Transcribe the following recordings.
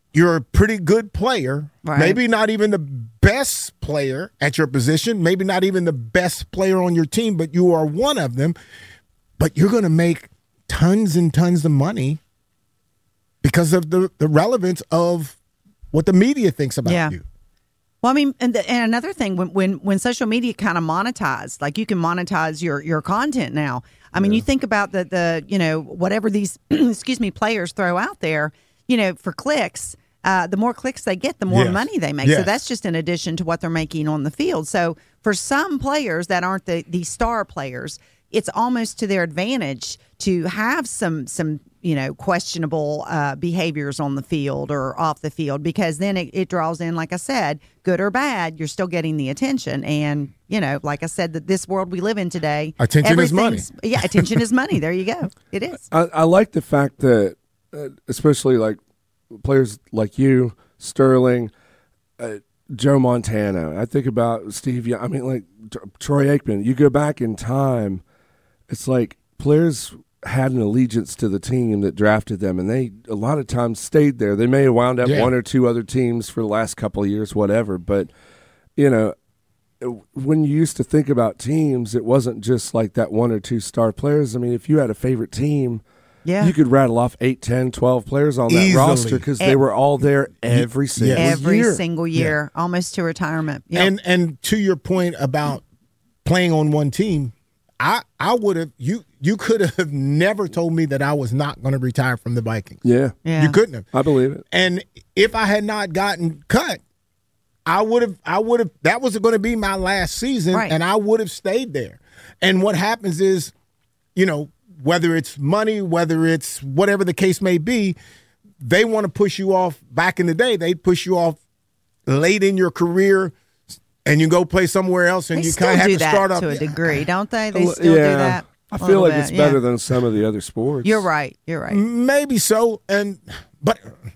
you're a pretty good player. Right. Maybe not even the best player at your position, maybe not even the best player on your team, but you are one of them. But you're going to make tons and tons of money because of the relevance of what the media thinks about you. Well, I mean, and another thing, when social media kind of monetized, like you can monetize your content now. I mean, you think about the whatever these players throw out there, for clicks. The more clicks they get, the more money they make. Yes. So that's just in addition to what they're making on the field. So for some players that aren't the star players, it's almost to their advantage to have some questionable behaviors on the field or off the field, because then it draws in, like I said, good or bad, you're still getting the attention. And, like I said, that this world we live in today, attention is money. Yeah, attention is money. There you go. It is. I like the fact that, especially like players like you, Sterling, Joe Montana. I think about Steve Young. I mean, like Troy Aikman. You go back in time, it's like players had an allegiance to the team that drafted them, and they a lot of times stayed there. They may have wound up one or two other teams for the last couple of years, whatever. But, when you used to think about teams, it wasn't just like that one or two star players. I mean, if you had a favorite team, you could rattle off 8, 10, 12 players on that roster because they were all there every single year. Almost to retirement. Yep. And to your point about playing on one team, I would have you could have never told me that I was not going to retire from the Vikings. Yeah. You couldn't have. I believe it. And if I had not gotten cut, I would have that was going to be my last season, and I would have stayed there. And what happens is, whether it's money, whether it's whatever the case may be, they want to push you off. Back in the day, they'd push you off late in your career, and you go play somewhere else, and you kind of have to start up to a degree, don't they? They still do that. I feel like it's better than some of the other sports. You're right. Maybe so, but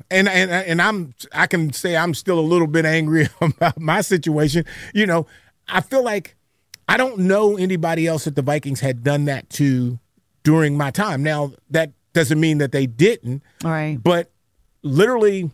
I can say I'm still a little bit angry about my situation. I feel like I don't know anybody else that the Vikings had done that to during my time. Now, that doesn't mean that they didn't. All right. But literally,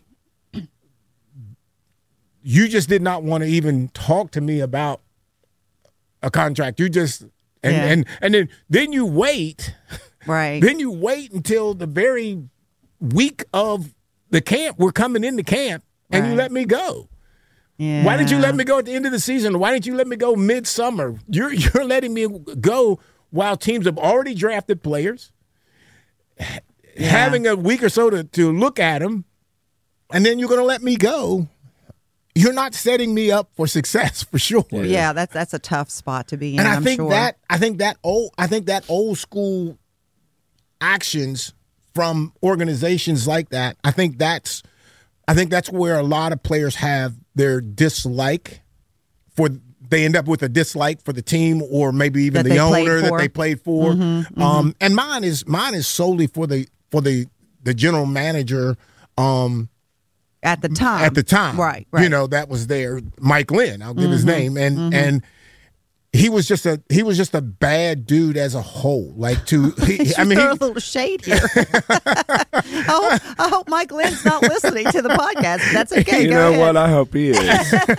you just did not want to even talk to me about a contract. You just and then you wait. Right. Then you wait until the very week of the camp. We're coming into camp, and you let me go. Yeah. Why did you let me go at the end of the season? Why didn't you let me go midsummer? You're letting me go while teams have already drafted players, having a week or so to look at them, and then you're going to let me go. You're not setting me up for success for sure. Yeah, that's a tough spot to be in. And I think that old school actions from organizations like that. I think that's where a lot of players have their dislike for. They end up with a dislike for the team, or maybe even the owner that they played for. And mine is solely for the general manager. At the time. Right. That was there. Mike Lynn, I'll give his name. And he was just a bad dude as a whole. Like throw a little shade here. I hope Mike Lynn's not listening to the podcast. That's okay. You Go know ahead. what? I hope he is.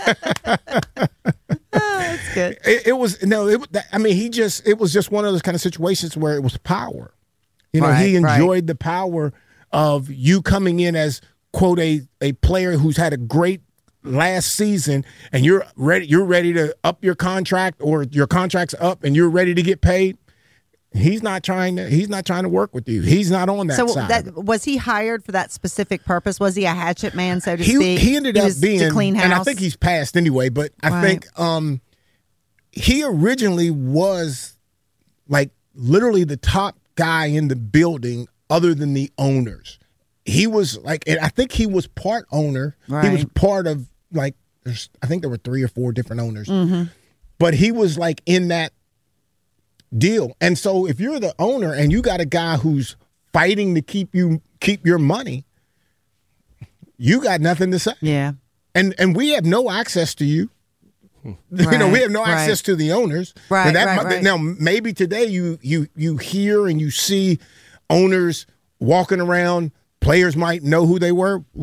That's good. It was just one of those kind of situations where it was power. He enjoyed the power of you coming in as, quote, a player who's had a great last season, and you're ready to up your contract, or your contract's up and you're ready to get paid. He's not trying to work with you. He's not on that side. So was he hired for that specific purpose? Was he a hatchet man, so to speak? He ended up being to clean house? And I think he's passed anyway, but I think he originally was like literally the top guy in the building other than the owners. He was like, and I think he was part owner. Right. He was part of I think there were 3 or 4 different owners. But he was like in that deal. And so if you're the owner and you got a guy who's fighting to keep your money, you got nothing to say. Yeah. And we have no access to you. Right, we have no access to the owners. Right, Now, maybe today you hear and you see owners walking around. Players might know who they were.